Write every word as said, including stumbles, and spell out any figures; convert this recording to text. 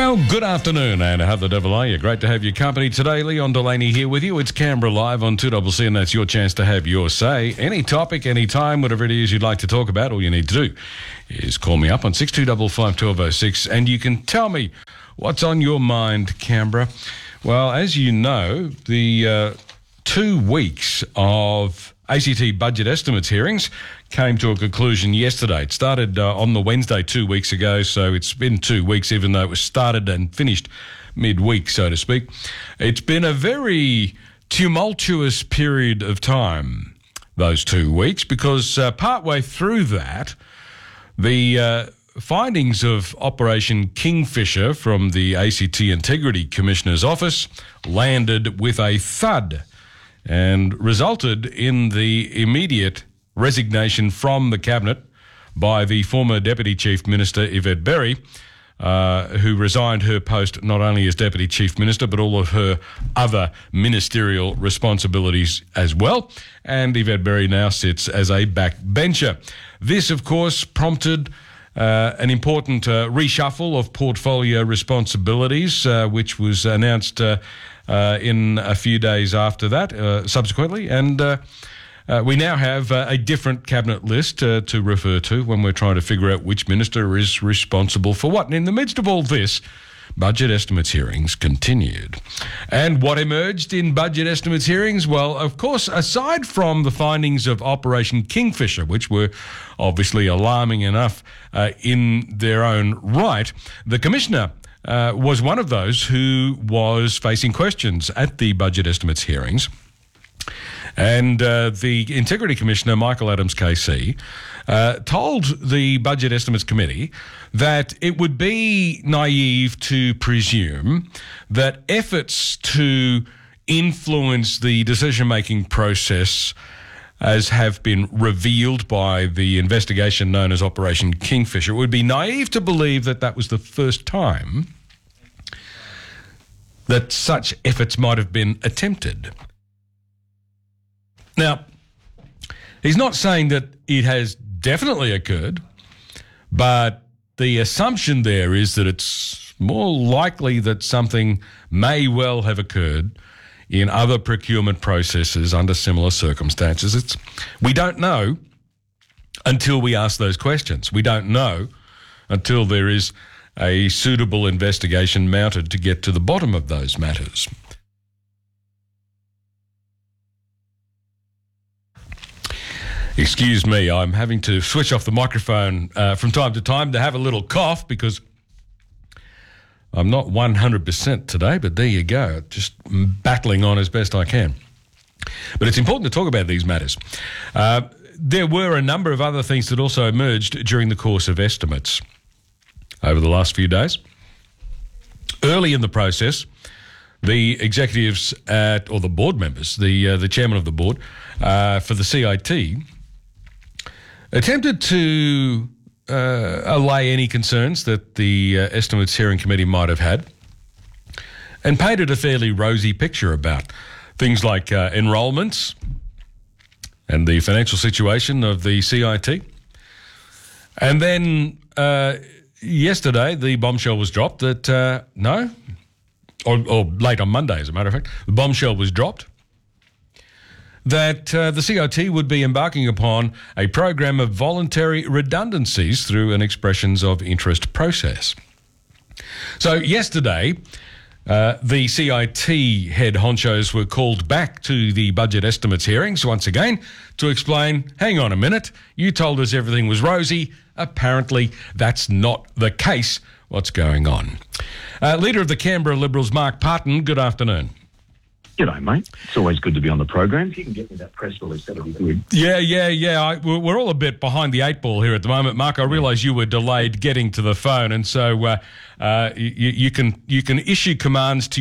Well, good afternoon, and how the devil are you? Great to have your company today. Leon Delaney here with you. It's Canberra Live on two C C, and that's your chance to have your say. Any topic, any time, whatever it is you'd like to talk about, all you need to do is call me up on six two five five, one two zero six, and you can tell me what's on your mind, Canberra. Well, as you know, the uh, two weeks of A C T budget estimates hearings came to a conclusion yesterday. It started uh, on the Wednesday two weeks ago, so it's been two weeks, even though it was started and finished midweek, so to speak. It's been a very tumultuous period of time, those two weeks, because uh, partway through that, the uh, findings of Operation Kingfisher from the A C T Integrity Commissioner's office landed with a thud and resulted in the immediate resignation from the Cabinet by the former Deputy Chief Minister, Yvette Berry, uh, who resigned her post not only as Deputy Chief Minister, but all of her other ministerial responsibilities as well. And Yvette Berry now sits as a backbencher. This, of course, prompted Uh, an important uh, reshuffle of portfolio responsibilities, uh, which was announced uh, uh, in a few days after that, uh, subsequently. And uh, uh, we now have uh, a different cabinet list uh, to refer to when we're trying to figure out which minister is responsible for what. And in the midst of all this, budget estimates hearings continued. And what emerged in budget estimates hearings? Well, of course, aside from the findings of Operation Kingfisher, which were obviously alarming enough uh, in their own right, the Commissioner uh, was one of those who was facing questions at the budget estimates hearings. And uh, the Integrity Commissioner, Michael Adams K C, uh, told the Budget Estimates Committee that it would be naive to presume that efforts to influence the decision-making process, as have been revealed by the investigation known as Operation Kingfisher, it would be naive to believe that that was the first time that such efforts might have been attempted. Now, he's not saying that it has definitely occurred, but the assumption there is that it's more likely that something may well have occurred in other procurement processes under similar circumstances. It's, we don't know until we ask those questions. We don't know until there is a suitable investigation mounted to get to the bottom of those matters. Excuse me, I'm having to switch off the microphone uh, from time to time to have a little cough because I'm not one hundred percent today, but there you go, just battling on as best I can. But it's important to talk about these matters. Uh, there were a number of other things that also emerged during the course of estimates over the last few days. Early in the process, the executives at, or the board members, the uh, the chairman of the board uh, for the C I T, attempted to uh, allay any concerns that the uh, Estimates Hearing Committee might have had and painted a fairly rosy picture about things like uh, enrolments and the financial situation of the C I T. And then uh, yesterday, the bombshell was dropped that, uh, no, or, or late on Monday, as a matter of fact, the bombshell was dropped that uh, the C I T would be embarking upon a program of voluntary redundancies through an expressions of interest process. So yesterday, uh, the C I T head honchos were called back to the budget estimates hearings once again to explain, hang on a minute, you told us everything was rosy. Apparently that's not the case. What's going on? Uh, Leader of the Canberra Liberals, Mark Parton, good afternoon. G'day, mate. It's always good to be on the program. If you can get me that press release, that'll be good. Yeah, yeah, yeah. I, we're, we're all a bit behind the eight ball here at the moment, Mark. I realise you were delayed getting to the phone, and so uh, uh, you, you can you can issue commands to